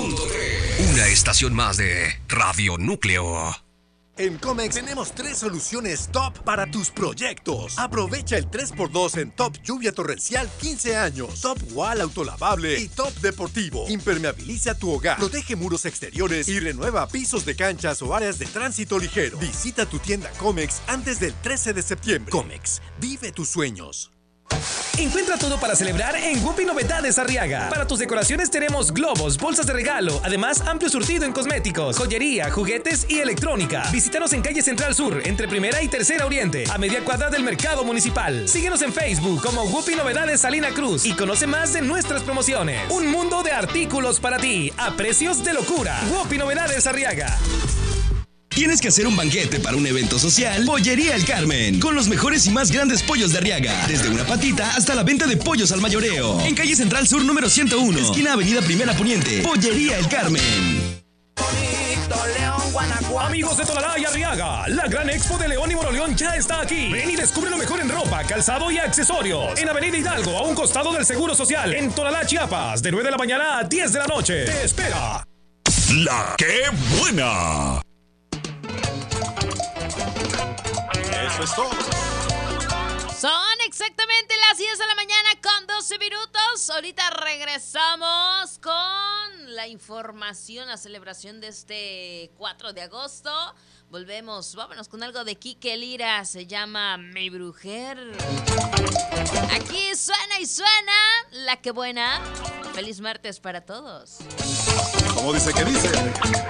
106.3. Una estación más de Radio Núcleo. En Comex tenemos 3 soluciones top para tus proyectos. Aprovecha el 3x2 en Top Lluvia Torrencial 15 años, Top Wall Autolavable y Top Deportivo. Impermeabiliza tu hogar, protege muros exteriores y renueva pisos de canchas o áreas de tránsito ligero. Visita tu tienda Comex antes del 13 de septiembre. Comex, vive tus sueños. Encuentra todo para celebrar en Whoopi Novedades Arriaga. Para tus decoraciones tenemos globos, bolsas de regalo, además amplio surtido en cosméticos, joyería, juguetes y electrónica. Visítanos en calle Central Sur, entre Primera y Tercera Oriente, a media cuadra del Mercado Municipal. Síguenos en Facebook como Whoopi Novedades Salina Cruz y conoce más de nuestras promociones. Un mundo de artículos para ti, a precios de locura. Whoopi Novedades Arriaga. ¿Tienes que hacer un banquete para un evento social? Pollería El Carmen, con los mejores y más grandes pollos de Arriaga. Desde una patita hasta la venta de pollos al mayoreo. En calle Central Sur número 101, esquina Avenida Primera Poniente. Pollería El Carmen. Amigos de Tonalá y Arriaga, la gran expo de León y Moroleón ya está aquí. Ven y descubre lo mejor en ropa, calzado y accesorios. En Avenida Hidalgo, a un costado del Seguro Social. En Tonalá, Chiapas, de 9 de la mañana a 10 de la noche. ¡Te espera! ¡La qué buena! Eso es todo. Son exactamente las 10 de la mañana con 12 minutos. Ahorita regresamos con la información, la celebración de este 4 de agosto. Volvemos, vámonos con algo de Quique Lira, se llama Mi Brujer. Aquí suena y suena la que buena. Feliz martes para todos. ¿Cómo dice que dice?